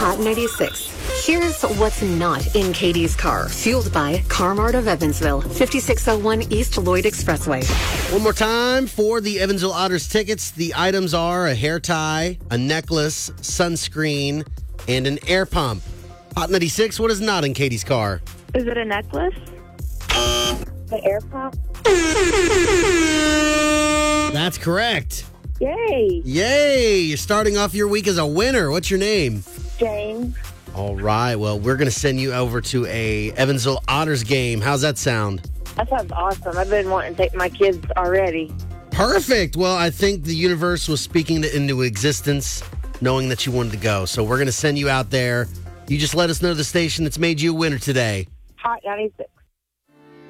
Hot 96. Here's what's not in Katie's car. Fueled by Car-Mart of Evansville, 5601 East Lloyd Expressway. One more time for the Evansville Otters tickets. The items are a hair tie, a necklace, sunscreen, and an air pump. Hot 96, what is not in Katie's car? Is it a necklace? The air pump? That's correct. Yay! Yay! You're starting off your week as a winner. What's your name? James. All right. Well, we're going to send you over to a Evansville Otters game. How's that sound? That sounds awesome. I've been wanting to take my kids already. Perfect. Well, I think the universe was speaking into existence, knowing that you wanted to go. So we're going to send you out there. You just let us know the station that's made you a winner today. Hot 96.